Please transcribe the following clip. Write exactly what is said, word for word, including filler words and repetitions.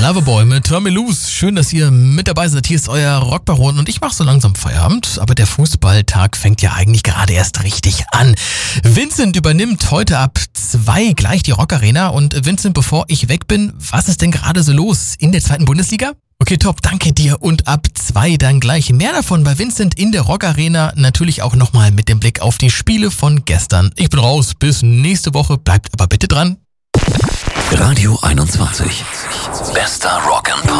Loverboy mit Turn Me Loose. Schön, dass ihr mit dabei seid. Hier ist euer Rockbaron und ich mache so langsam Feierabend. Aber der Fußballtag fängt ja eigentlich gerade erst richtig an. Vincent übernimmt heute ab zwei gleich die Rockarena. Und Vincent, bevor ich weg bin, was ist denn gerade so los in der zweiten Bundesliga? Okay, top, danke dir. Und ab zwei dann gleich mehr davon bei Vincent in der Rockarena. Natürlich auch nochmal mit dem Blick auf die Spiele von gestern. Ich bin raus, bis nächste Woche. Bleibt aber bitte dran. Radio einundzwanzig. Bester Rock'n'Pop.